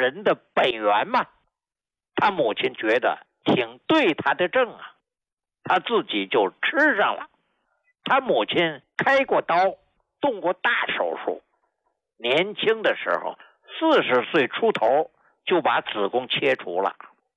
人的本源嘛。他母亲觉得挺对他的症啊，他自己就吃上了。他母亲开过刀，动过大手术，年轻的时候40岁出头就把子宫切除了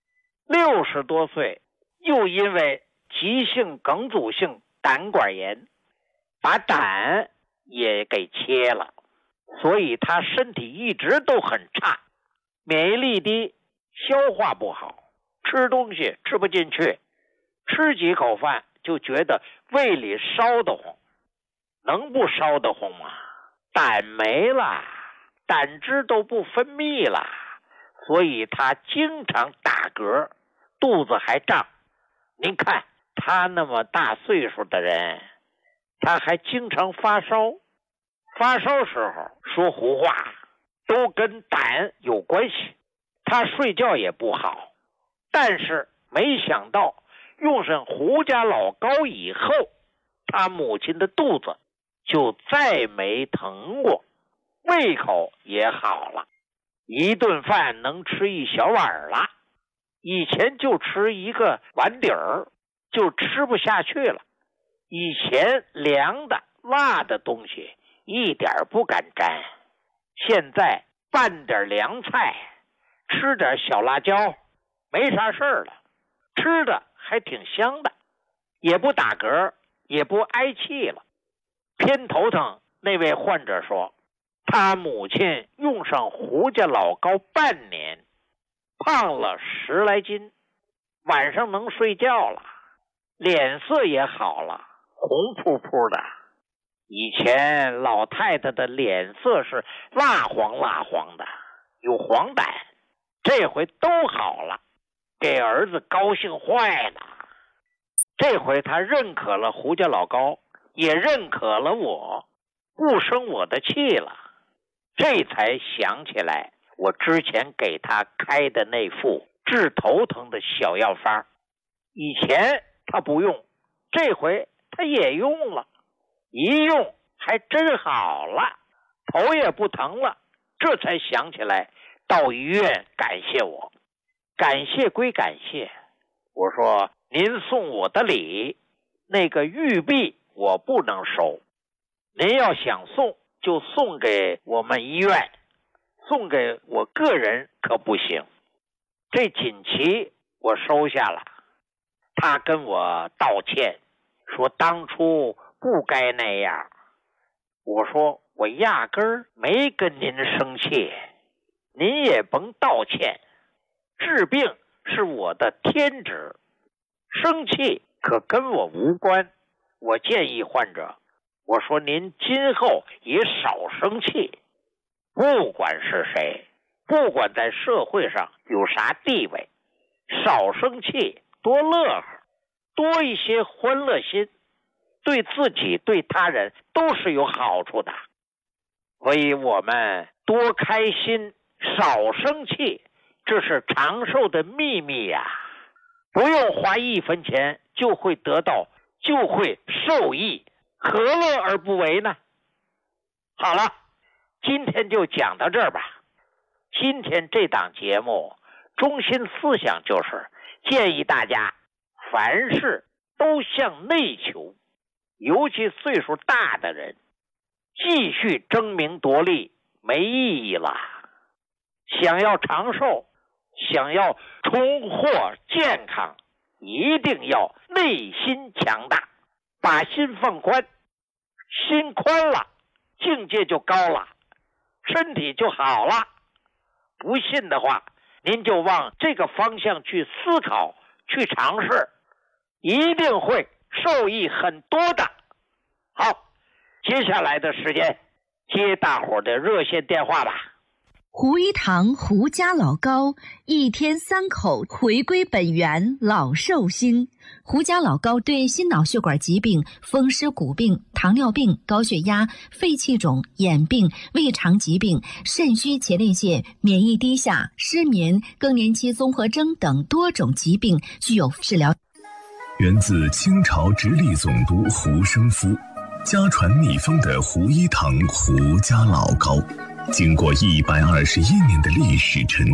，60多岁又因为急性梗阻性胆管炎把胆也给切了，所以他身体一直都很差，免疫力低，消化不好，吃东西吃不进去，吃几口饭就觉得胃里烧得慌。能不烧得慌吗？胆没了，胆汁都不分泌了，所以他经常打嗝，肚子还胀。您看他那么大岁数的人，他还经常发烧，发烧时候说胡话，都跟胆有关系。他睡觉也不好，但是没想到用上胡家老膏以后，他母亲的肚子就再没疼过，胃口也好了，一顿饭能吃一小碗了，以前就吃一个碗底儿就吃不下去了。以前凉的辣的东西一点不敢沾，现在拌点凉菜，吃点小辣椒，没啥事儿了，吃的还挺香的，也不打嗝，也不嗳气了。偏头疼那位患者说，他母亲用上胡家老膏半年，胖了10来斤，晚上能睡觉了，脸色也好了，红扑扑的。以前老太太的脸色是蜡黄蜡黄的，有黄疸，这回都好了，给儿子高兴坏了。这回他认可了胡家老膏，也认可了我，不生我的气了。这才想起来我之前给他开的那副治头疼的小药方，以前他不用，这回他也用了，一用还真好了，头也不疼了。这才想起来到医院感谢我。感谢归感谢，我说您送我的礼，那个玉璧我不能收，您要想送就送给我们医院，送给我个人可不行。这锦旗我收下了，他跟我道歉，说当初不该那样。我说我压根儿没跟您生气，您也甭道歉，治病是我的天职，生气可跟我无关。我建议患者，我说您今后也少生气，不管是谁，不管在社会上有啥地位，少生气，多乐呵，多一些欢乐心，对自己对他人都是有好处的。所以我们多开心，少生气，这是长寿的秘密呀！不用花1分钱就会得到，就会受益，何乐而不为呢？好了，今天就讲到这儿吧。今天这档节目中心思想就是建议大家凡事都向内求，尤其岁数大的人，继续争名夺利没意义了。想要长寿，想要重获健康，一定要内心强大，把心放宽，心宽了，境界就高了，身体就好了。不信的话，您就往这个方向去思考，去尝试，一定会受益很多的。好，接下来的时间接大伙的热线电话吧。 胡一堂胡家老膏，1天3口，回归本源，老寿星。胡家老膏对心脑血管疾病、风湿骨病、糖尿病、高血压、肺气肿、眼病、胃肠疾病、肾虚前列腺、免疫低下、失眠、更年期综合征等多种疾病具有治疗。 源自清朝直隶总督胡生夫，家传秘方的胡一堂胡家老膏，经过121年的历史沉